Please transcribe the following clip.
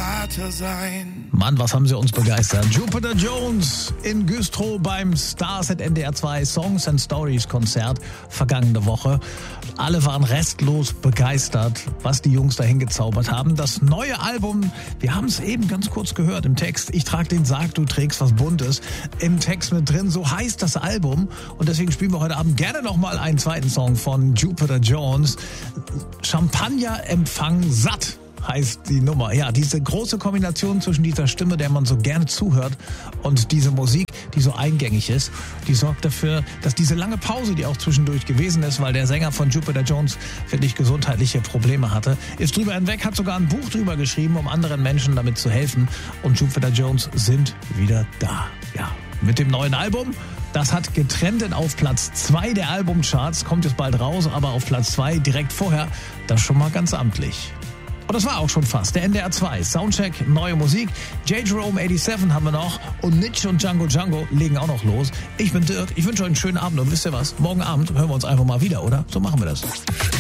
Berater sein. Mann, was haben sie uns begeistert. Jupiter Jones in Güstrow beim Stars at NDR 2 Songs and Stories Konzert vergangene Woche. Alle waren restlos begeistert, was die Jungs dahin gezaubert haben. Das neue Album, wir haben es eben ganz kurz gehört im Text. Ich trage den Sarg, du trägst was Buntes. Im Text mit drin, so heißt das Album. Und deswegen spielen wir heute Abend gerne nochmal einen zweiten Song von Jupiter Jones. Champagner-Empfang satt heißt die Nummer. Ja, diese große Kombination zwischen dieser Stimme, der man so gerne zuhört, und diese Musik, die so eingängig ist, die sorgt dafür, dass diese lange Pause, die auch zwischendurch gewesen ist, weil der Sänger von Jupiter Jones wirklich gesundheitliche Probleme hatte, ist drüber hinweg, hat sogar ein Buch drüber geschrieben, um anderen Menschen damit zu helfen. Und Jupiter Jones sind wieder da. Ja, mit dem neuen Album. Das hat getrennt auf Platz 2 der Albumcharts, kommt jetzt bald raus, aber auf Platz 2 direkt vorher, das schon mal ganz amtlich. Und das war auch schon fast. Der NDR 2 Soundcheck, neue Musik. J. Jerome 87 haben wir noch. Und Nitsch und Django Django legen auch noch los. Ich bin Dirk. Ich wünsche euch einen schönen Abend. Und wisst ihr was? Morgen Abend hören wir uns einfach mal wieder, oder? So machen wir das.